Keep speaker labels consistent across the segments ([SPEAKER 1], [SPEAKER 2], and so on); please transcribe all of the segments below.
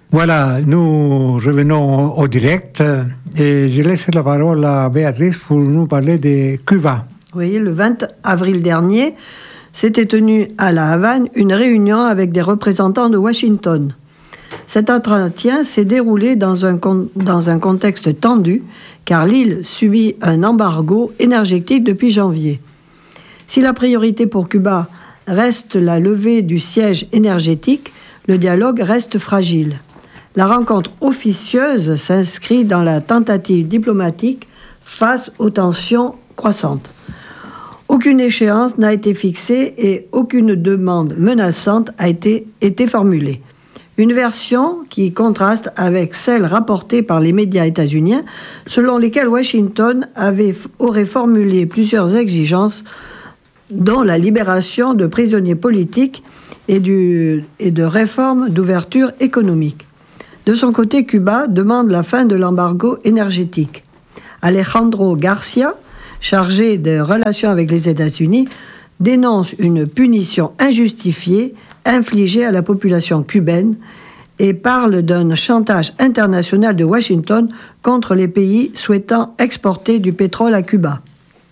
[SPEAKER 1] Voilà, nous revenons au direct et je laisse la parole à Béatrice pour nous parler de Cuba.
[SPEAKER 2] Oui, le 20 avril dernier, s'était tenue à La Havane une réunion avec des représentants de Washington. Cet entretien s'est déroulé dans un contexte tendu, car l'île subit un embargo énergétique depuis janvier. Si la priorité pour Cuba reste la levée du siège énergétique, le dialogue reste fragile. La rencontre officieuse s'inscrit dans la tentative diplomatique face aux tensions croissantes. Aucune échéance n'a été fixée et aucune demande menaçante a été formulée. Une version qui contraste avec celle rapportée par les médias états-uniens, selon lesquels Washington aurait formulé plusieurs exigences, dont la libération de prisonniers politiques et de réformes d'ouverture économique. De son côté, Cuba demande la fin de l'embargo énergétique. Alejandro Garcia, chargé des relations avec les États-Unis, dénonce une punition injustifiée infligée à la population cubaine et parle d'un chantage international de Washington contre les pays souhaitant exporter du pétrole à Cuba.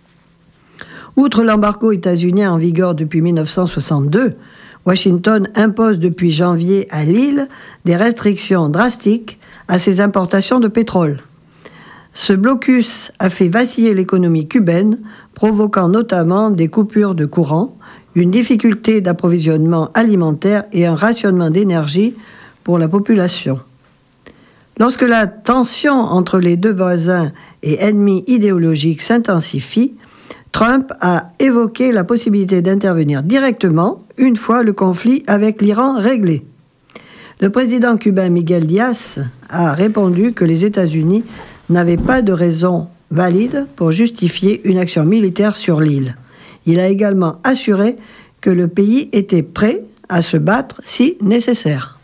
[SPEAKER 2] Outre l'embargo états-unien en vigueur depuis 1962, Washington impose depuis janvier à l'île des restrictions drastiques à ses importations de pétrole. Ce blocus a fait vaciller l'économie cubaine, provoquant notamment des coupures de courant, une difficulté d'approvisionnement alimentaire et un rationnement d'énergie pour la population. Lorsque la tension entre les deux voisins et ennemis idéologiques s'intensifie, Trump a évoqué la possibilité d'intervenir directement une fois le conflit avec l'Iran réglé. Le président cubain Miguel Díaz a répondu que les États-Unis n'avaient pas de raison valide pour justifier une action militaire sur l'île. Il a également assuré que le pays était prêt à se battre si nécessaire.